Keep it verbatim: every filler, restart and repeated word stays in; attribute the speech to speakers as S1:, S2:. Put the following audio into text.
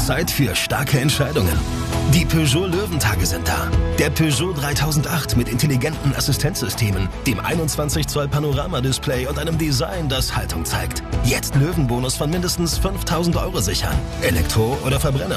S1: Zeit für starke Entscheidungen. Die Peugeot Löwentage sind da. Der Peugeot dreitausendacht mit intelligenten Assistenzsystemen, dem einundzwanzig Zoll Panoramadisplay und einem Design, das Haltung zeigt. Jetzt Löwenbonus von mindestens fünftausend Euro sichern. Elektro oder Verbrenner?